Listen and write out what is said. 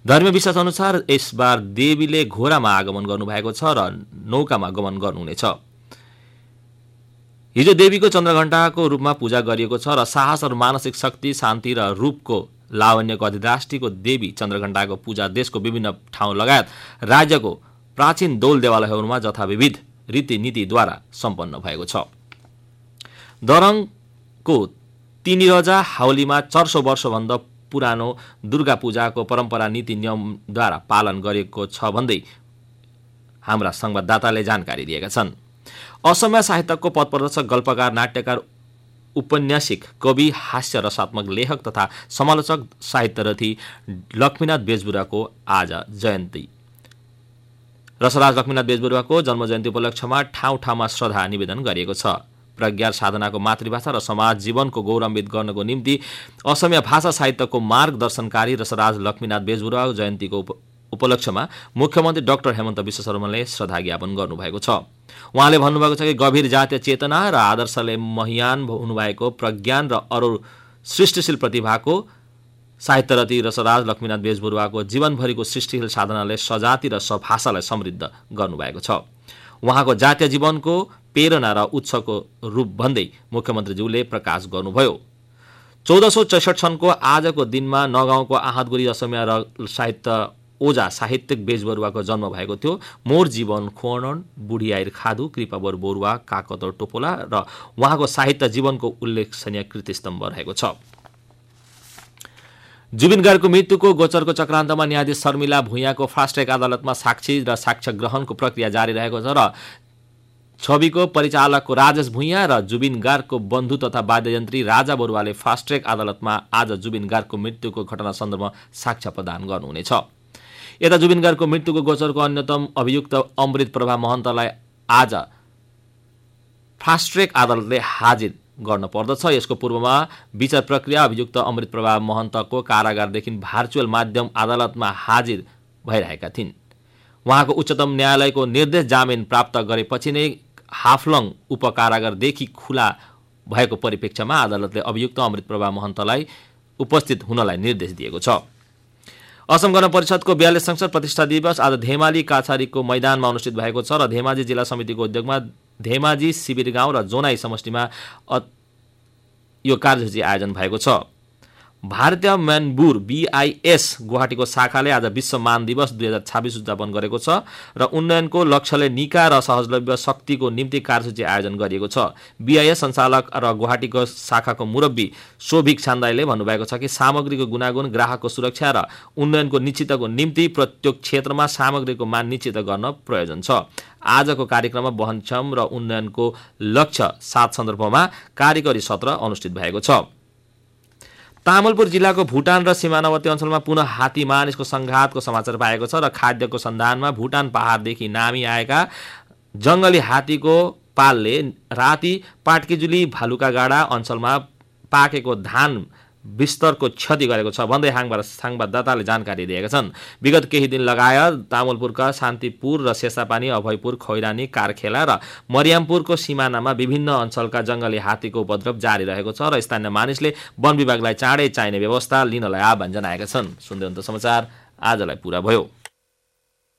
धर्मीय विश्वास अनुसार यसबार देवीले घोडामा आगमन गर्नुभएको छ र नौकामा गमन गर्नुहुनेछ। हिजो देवीको चन्द्रघण्टाको रूपमा पूजा गरिएको छ र साहस र मानसिक शक्ति, शान्ति र रूपको लावण्यको अधिराष्ट्रीको देवी चन्द्रघण्टाको पूजा देशको विभिन्न ठाउँ लगायत राज्यको प्राचीन दौल देवालयहरूमा जथाविधित रीतिनीतिद्वारा सम्पन्न भएको छ। दरङको तिनीरजा हाउलीमा 400 वर्षभन्दा पुरानो दुर्गा पूजाको परम्परा नीति नियमद्वारा पालन गरिएको छ भन्दै हाम्रा संवाददाताले जानकारी दिएका छन्। असमिया साहित्यको पथप्रदर्शक, गल्पकार, नाट्यकार, उपन्यासिक, कवि, हास्य रसात्मक लेखक तथा समालोचक साहित्यरथी लक्ष्मीनाथ बेजबुराको आज जयन्ती। रसराज लक्ष्मीनाथ बेजबुराको जन्मजयन्ती उपलक्ष्यमा ठाउँ ठाउँमा श्रद्धा निवेदन गरिएको छ। प्रज्ञा साधनाको मातृभाषा र समाज जीवनको गौरवान्वित गर्नको निम्ति असमिया भाषा साहित्यको मार्गदर्शनकारी रसराज लक्ष्मीनाथ बेजबुरा जयन्तीको उपलक्ष्यमा मुख्यमन्त्री डाक्टर हेमन्त विश्व शर्माले श्रद्धा ज्ञापन गर्नुभएको छ। उहाँले भन्नुभएको छ कि गभीर जातीय चेतना र आदर्शले महियान हुनुभएको प्रज्ञान र अरू सृष्टिशील प्रतिभाको साहित्यरथी रसराज लक्ष्मीनाथ बेजबुराको जीवनभरिको सृष्टिशील साधनाले सजाति र सभाषालाई समृद्ध गर्नुभएको छ। उहाँको जातीय जीवनको प्रेरणा र उत्सवको रूप भन्दै मुख्यमन्त्रीज्यूले प्रकाश गर्नुभयो। 1464 सनको आजको दिनमा नगाउँको आहतगुरी असमिया र साहित्य ओजा साहित्यिक बेजबरुवाको जन्म भएको थियो। मोर जीवन खोर्णन, बुढी आइर खादु, कृपावर बोरुवा, काकतर टोपोला र उहाँको साहित्य जीवनको उल्लेखनीय कृतिस्तम्भ रहेको छ। जुबिन गार्गको मृत्युको गोचरको चक्रान्तमा न्यायाधीश शर्मिला भुइँयाको फास्ट ट्र्याक अदालतमा साक्षी र साक्ष्य ग्रहणको प्रक्रिया जारी रहेको छ र छविको परिचालकको राजेश भुइँया र जुबिन गार्गको बन्धु तथा वाद्ययन्त्री राजा बरुवाले फास्ट ट्र्याक अदालतमा आज जुबिन गार्गको मृत्युको घटना सन्दर्भमा साक्ष्य प्रदान गर्नुहुनेछ। यता जुबिन गार्गको मृत्युको गोचरको अन्यतम अभियुक्त अमृत प्रभा महन्तलाई आज फास्ट ट्र्याक अदालतले हाजिर गर्न पर्दछ। यसको पूर्वमा विचार प्रक्रिया अभियुक्त अमृत प्रभा महन्तको कारागारदेखि भर्चुअल माध्यम अदालतमा हाजिर भइरहेका थिइन्। उहाँको उच्चतम न्यायालयको निर्देश जामिन प्राप्त गरेपछि नै हाफलङ उपकारागारदेखि खुला भएको परिप्रेक्ष्यमा अदालतले अभियुक्त अमृत प्रभा महन्तलाई उपस्थित हुनलाई निर्देश दिएको छ। असम गण परिषदको 42 संसद प्रतिष्ठा दिवस आज धेमाली काछारीको मैदानमा अनुष्ठित भएको छ र धेमाजी जिल्ला समितिको उद्योगमा धेमाजी शिविर गाउँ र जोनाई समष्टिमा यो कार्यसूची आयोजन भएको छ। भारतीय म्यानबुर BIS गुवाहाटीको शाखाले आज विश्व मान दिवस 2026 उद्यापन गरेको छ र उन्नयनको लक्ष्यले निका र सहजलभ्य शक्तिको निम्ति कार्यसूची आयोजन गरिएको छ। BIS सञ्चालक र गुवाहाटीको शाखाको मुरब्बी शोभिक छान्दाईले भन्नुभएको छ कि सामग्रीको गुणागुण, ग्राहकको सुरक्षा र उन्नयनको निश्चितको निम्ति प्रत्येक क्षेत्रमा सामग्रीको मान निश्चित गर्न प्रयोजन छ। आजको कार्यक्रममा वहनक्षम र उन्नयनको लक्ष्य 7 सन्दर्भमा कार्यकारी सत्र अनुष्ठित भएको छ। तामुलपुर जिल्लाको भुटान र सीमानावर्ती अञ्चलमा पुनः हात्ती मानिसको संघातको समाचार पाएको छ र खाद्यको सन्धानमा भुटान पहाडदेखि नामी आएका जंगली हात्तीको पालले राति पाटकीजुली भालुकागाडा अञ्चलमा पाकेको धान विस्तरको क्षति गरेको छ भन्दै संवाददाताले जानकारी दिएका छन्। विगत केही दिन लगायत तामुलपुरका शान्तिपुर र शेषापानी, अभयपुर, खैरानी, कारखेला र मरियामपुरको सिमानामा विभिन्न अञ्चलका जंगली हात्तीको उपद्रव जारी रहेको छ र स्थानीय मानिसले वन विभागलाई चाँडै चाहिने व्यवस्था लिनलाई आह्वान जनाएका छन्। सुन्दै हुनुहुन्छ समाचार, आजलाई पूरा भयो।